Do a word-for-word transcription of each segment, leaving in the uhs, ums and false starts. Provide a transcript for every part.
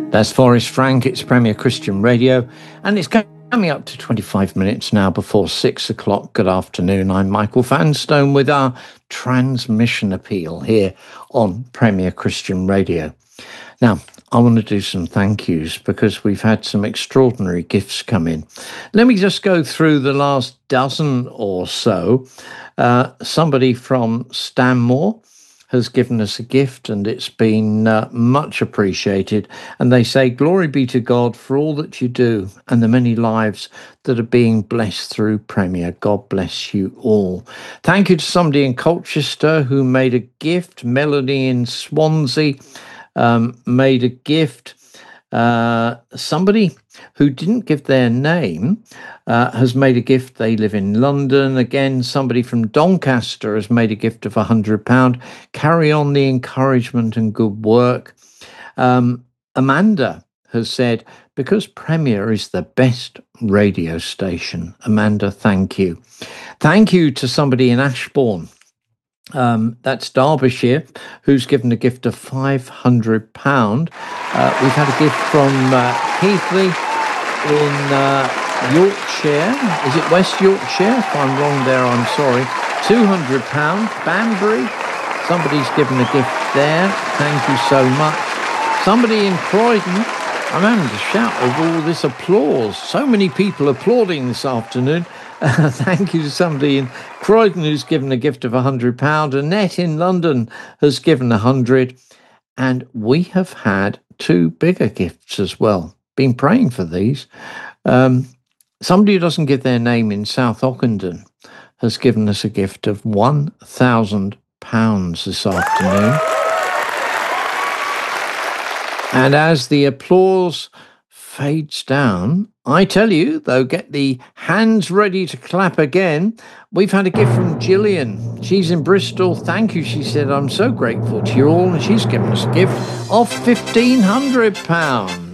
That's Forrest Frank. It's Premier Christian Radio, and it's coming up to twenty-five minutes now before six o'clock. Good afternoon. I'm Michael Vanstone with our transmission appeal here on Premier Christian Radio. Now, I want to do some thank yous because we've had some extraordinary gifts come in. Let me just go through the last dozen or so. Uh, somebody from Stanmore has given us a gift, and it's been uh, much appreciated. And they say, glory be to God for all that you do and the many lives that are being blessed through Premier. God bless you all. Thank you to somebody in Colchester who made a gift. Melanie in Swansea um, made a gift. Uh, somebody who didn't give their name uh, has made a gift. They live in London. Again, somebody from Doncaster has made a gift of one hundred pounds. Carry on the encouragement and good work. Um, Amanda has said, because Premier is the best radio station. Amanda, thank you. Thank you to somebody in Ashbourne. Um, that's Derbyshire, who's given a gift of five hundred pounds. Uh, we've had a gift from uh, Keithley in uh, Yorkshire. Is it West Yorkshire? If I'm wrong there, I'm sorry. two hundred pounds. Banbury, somebody's given a gift there. Thank you so much. Somebody in Croydon. I'm having to shout over all this applause. So many people applauding this afternoon. Uh, thank you to somebody in Croydon who's given a gift of one hundred pounds. Annette in London has given one hundred pounds. And we have had two bigger gifts as well. Been praying for these. Um, somebody who doesn't give their name in South Ockenden has given us a gift of one thousand pounds this afternoon. And as the applause fades down, I tell you, though, get the hands ready to clap again. We've had a gift from Gillian. She's in Bristol. Thank you, she said. I'm so grateful to you all. And she's given us a gift of fifteen hundred pounds.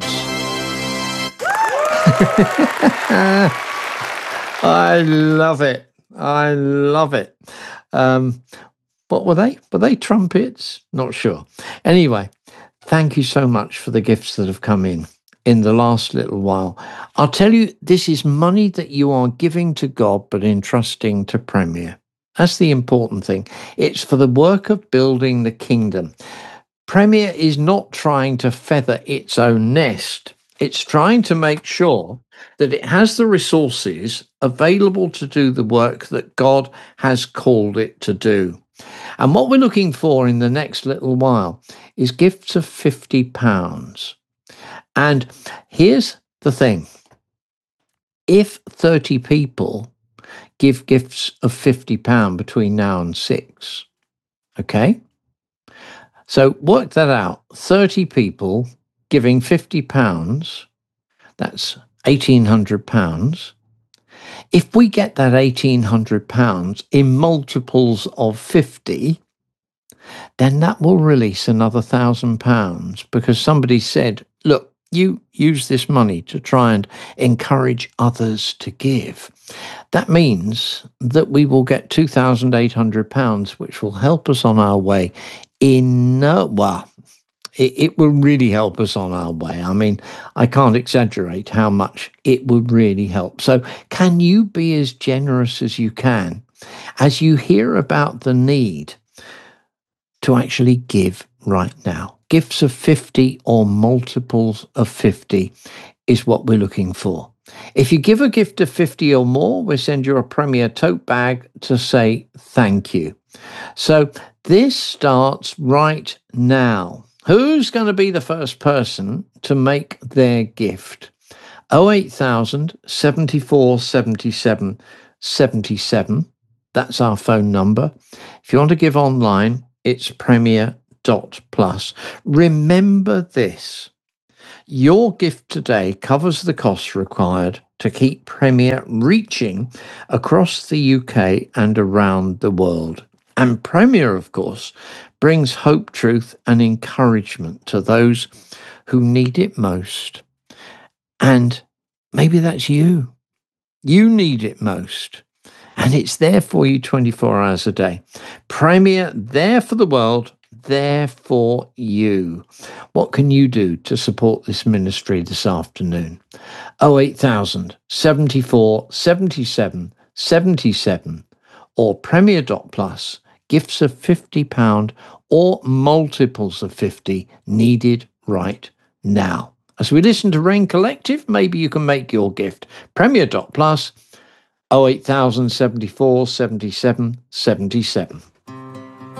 I love it. I love it. Um, what were they? Were they trumpets? Not sure. Anyway, thank you so much for the gifts that have come in. in the last little while. I'll tell you, this is money that you are giving to God, but entrusting to Premier. That's the important thing. It's for the work of building the kingdom. Premier is not trying to feather its own nest. It's trying to make sure that it has the resources available to do the work that God has called it to do. And what we're looking for in the next little while is gifts of fifty pounds. And here's the thing. If thirty people give gifts of fifty pounds between now and six, okay? So work that out. thirty people giving fifty pounds, that's eighteen hundred pounds. If we get that eighteen hundred pounds in multiples of fifty, then that will release another one thousand pounds, because somebody said, look, you use this money to try and encourage others to give. That means that we will get two thousand eight hundred pounds, which will help us on our way in, uh, well, it, it will really help us on our way. I mean, I can't exaggerate how much it would really help. So can you be as generous as you can as you hear about the need to actually give right now? Gifts of fifty or multiples of fifty is what we're looking for. If you give a gift of fifty or more, we'll send you a Premier tote bag to say thank you. So this starts right now. Who's going to be the first person to make their gift? oh eight thousand, seventy-four, seventy-seven, seventy-seven. That's our phone number. If you want to give online, it's Premier dot plus. Remember this. Your gift today covers the costs required to keep Premier reaching across the U K and around the world. And Premier, of course, brings hope, truth, and encouragement to those who need it most. And maybe that's you. You need it most. And it's there for you twenty-four hours a day. Premier, there for the world, there for you. What can you do to support this ministry this afternoon? oh eight thousand, seventy-four, seventy-seven, seventy-seven or Premier Dot Plus, gifts of fifty pounds or multiples of fifty needed right now. As we listen to Rain Collective, maybe you can make your gift. Premier Dot Plus, oh eight thousand, seventy-four, seventy-seven, seventy-seven.